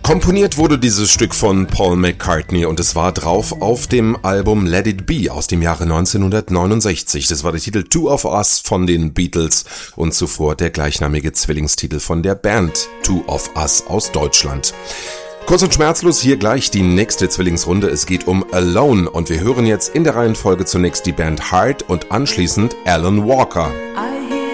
Komponiert wurde dieses Stück von Paul McCartney und es war drauf auf dem Album Let It Be aus dem Jahre 1969. Das war der Titel Two of Us von den Beatles und zuvor der gleichnamige Zwillingstitel von der Band Two of Us aus Deutschland. Kurz und schmerzlos hier gleich die nächste Zwillingsrunde. Es geht um Alone und wir hören jetzt in der Reihenfolge zunächst die Band Heart und anschließend Alan Walker.